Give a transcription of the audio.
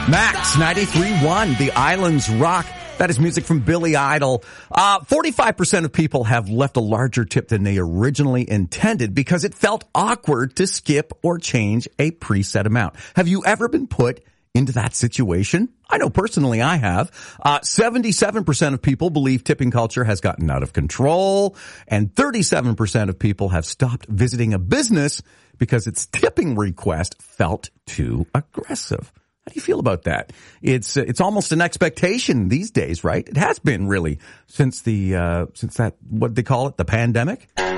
Max 93.1, The Islands Rock. That is music from Billy Idol. 45% of people have left a larger tip than they originally intended because it felt awkward to skip or change a preset amount. Have you ever been put into that situation? I know personally I have. 77% of people believe tipping culture has gotten out of control, and 37% of people have stopped visiting a business because its tipping request felt too aggressive. How do you feel about that? It's almost an expectation these days, right? It has been really since that, what they call it, the pandemic.